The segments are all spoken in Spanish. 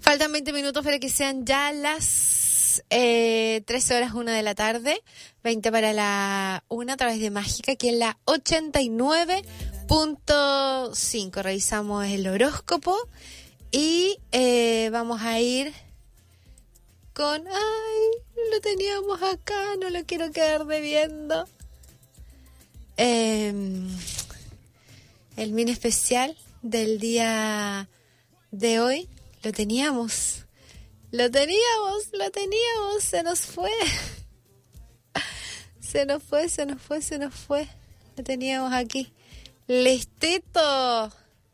Faltan 20 minutos para que sean ya las 13 horas 1 de la tarde, 20 para la 1 a través de Mágica, aquí en la 89.5. Revisamos el horóscopo y vamos a ir con... ¡Ay! Lo teníamos acá, no lo quiero quedar debiendo. El mini especial del día de hoy. Lo teníamos, se nos fue. Se nos fue. Lo teníamos aquí. Listito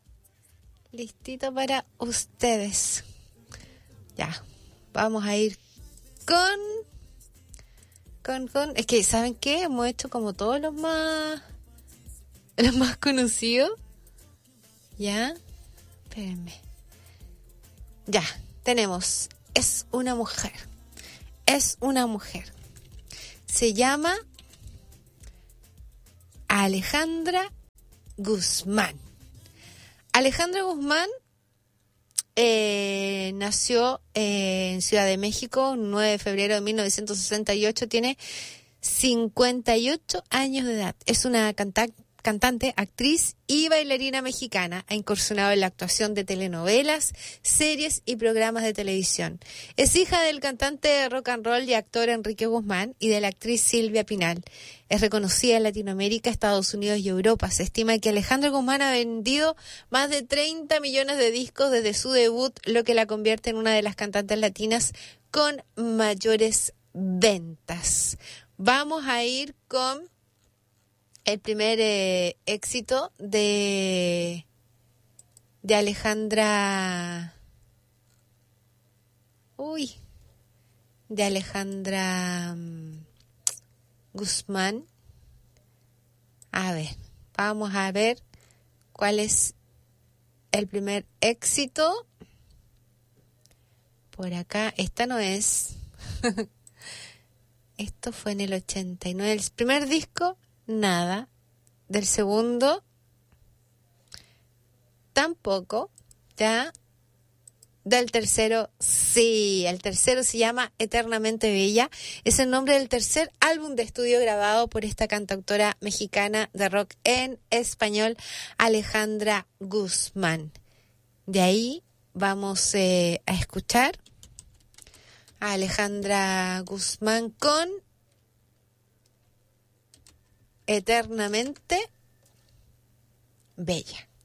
para ustedes. Ya, vamos a ir con... Es que, ¿saben qué? Hemos hecho como todos los más conocidos. ¿Ya? Espérenme. Ya, tenemos. Es una mujer. Se llama Alejandra Guzmán. Alejandra Guzmán nació en Ciudad de México, 9 de febrero de 1968. Tiene 58 años de edad. Es una cantante, actriz y bailarina mexicana. Ha incursionado en la actuación de telenovelas, series y programas de televisión. Es hija del cantante de rock and roll y actor Enrique Guzmán y de la actriz Silvia Pinal. Es reconocida en Latinoamérica, Estados Unidos y Europa. Se estima que Alejandra Guzmán ha vendido más de 30 millones de discos desde su debut, lo que la convierte en una de las cantantes latinas con mayores ventas. Vamos a ir con el primer éxito de Alejandra... de Alejandra Guzmán. A ver, vamos a ver cuál es el primer éxito. Por acá, esta no es. Esto fue en el 89. El primer disco... Nada. Del segundo, tampoco. Ya. Del tercero, sí. El tercero se llama Eternamente Bella. Es el nombre del tercer álbum de estudio grabado por esta cantautora mexicana de rock en español, Alejandra Guzmán. De ahí vamos a escuchar a Alejandra Guzmán con Eternamente Bella.